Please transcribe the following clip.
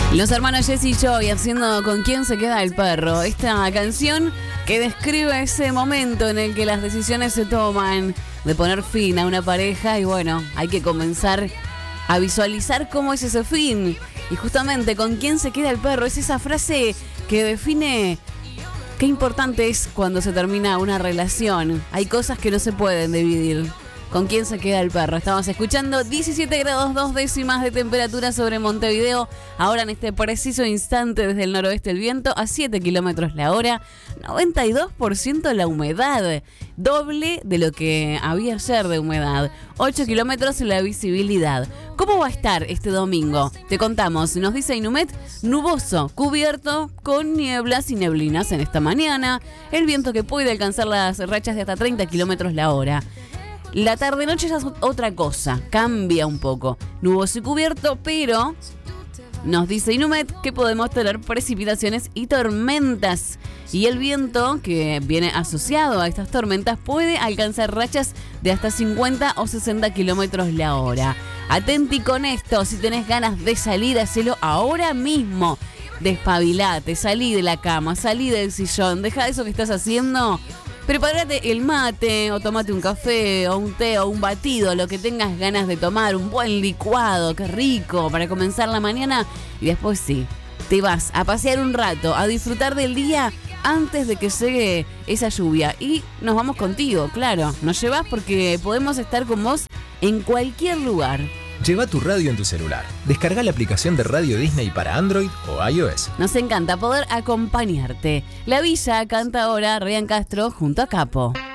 Los hermanos Jesse y Joy haciendo Con quién se queda el perro. Esta canción que describe ese momento en el que las decisiones se toman de poner fin a una pareja y bueno, hay que comenzar a visualizar cómo es ese fin. Y justamente Con quién se queda el perro es esa frase que define qué importante es cuando se termina una relación. Hay cosas que no se pueden dividir. ¿Con quién se queda el perro? Estamos escuchando 17 grados 2 décimas de temperatura sobre Montevideo. Ahora en este preciso instante desde el noroeste el viento a 7 kilómetros la hora. 92% la humedad. Doble de lo que había ayer de humedad. 8 kilómetros la visibilidad. ¿Cómo va a estar este domingo? Te contamos. Nos dice Inumet, nuboso, cubierto con nieblas y neblinas en esta mañana. El viento que puede alcanzar las rachas de hasta 30 kilómetros la hora. La tarde-noche ya es otra cosa, cambia un poco. Nuboso y cubierto, pero nos dice Inumet que podemos tener precipitaciones y tormentas. Y el viento que viene asociado a estas tormentas puede alcanzar rachas de hasta 50 o 60 kilómetros la hora. Atenti con esto, si tenés ganas de salir, hacelo ahora mismo. Despabilate, salí de la cama, salí del sillón, deja eso que estás haciendo. Prepárate el mate o tomate un café o un té o un batido, lo que tengas ganas de tomar, un buen licuado, qué rico, para comenzar la mañana. Y después sí, te vas a pasear un rato, a disfrutar del día antes de que llegue esa lluvia. Y nos vamos contigo, claro, nos llevas porque podemos estar con vos en cualquier lugar. Lleva tu radio en tu celular. Descarga la aplicación de Radio Disney para Android o iOS. Nos encanta poder acompañarte. La Villa canta ahora Ryan Castro junto a Capo.